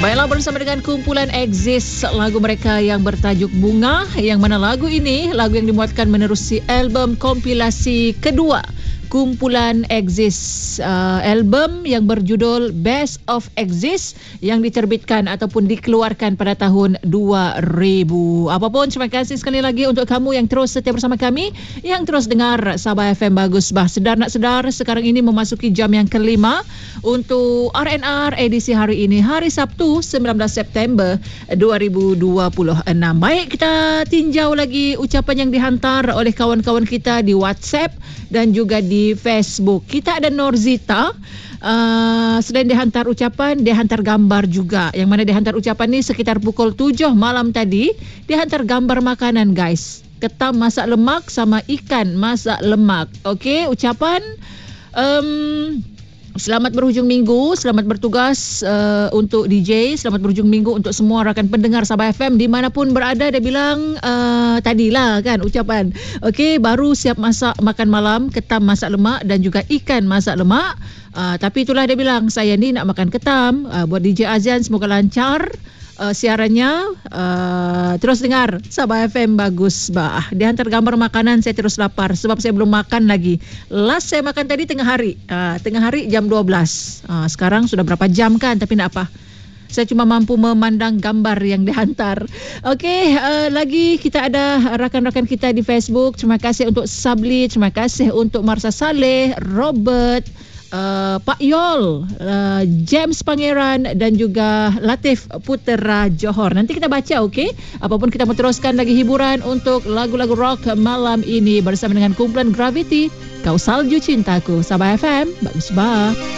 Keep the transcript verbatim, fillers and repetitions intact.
Baiklah, bersama dengan kumpulan Exist, lagu mereka yang bertajuk Bunga, yang mana lagu ini lagu yang dimuatkan menerusi album kompilasi kedua kumpulan Exist, uh, album yang berjudul Best of Exist yang diterbitkan ataupun dikeluarkan pada tahun dua ribu. Apapun, terima kasih sekali lagi untuk kamu yang terus setia bersama kami, yang terus dengar Sabah F M Bagus Bah. Sedar nak sedar, sekarang ini memasuki jam yang kelima untuk R and R edisi hari ini, hari Sabtu sembilan belas September dua ribu dua puluh enam. Baik, kita tinjau lagi ucapan yang dihantar oleh kawan-kawan kita di WhatsApp dan juga di Di Facebook. Kita ada Norzita, uh, selain dihantar ucapan, dia hantar gambar juga. Yang mana dihantar ucapan ni sekitar pukul tujuh malam tadi, dia hantar gambar makanan, guys. Ketam masak lemak sama ikan masak lemak. Okey, ucapan um, selamat berhujung minggu, selamat bertugas uh, untuk D J, selamat berhujung minggu untuk semua rakan pendengar Sabah F M dimanapun berada. Dia bilang uh, tadilah kan ucapan. Okey, baru siap masak makan malam, ketam masak lemak dan juga ikan masak lemak. Uh, tapi itulah dia bilang, saya ni nak makan ketam. Uh, buat D J Azian semoga lancar Uh, siarannya. Uh, terus dengar Sabah F M Bagus Bah. Dia hantar gambar makanan, saya terus lapar sebab saya belum makan lagi. Last saya makan tadi tengah hari, uh, tengah hari jam dua belas. uh, Sekarang sudah berapa jam kan, tapi nak apa, saya cuma mampu memandang gambar yang dihantar. Okey, uh, lagi kita ada rakan-rakan kita di Facebook. Terima kasih untuk Sabli, terima kasih untuk Marsa Saleh, Robert, Uh, Pak Yol, uh, James Pangeran dan juga Latif Putera Johor. Nanti kita baca, okey? Apapun, kita meneruskan lagi hiburan untuk lagu-lagu rock malam ini bersama dengan kumpulan Gravity, Kau Salju Cintaku. Sabah F M Bagus Bah.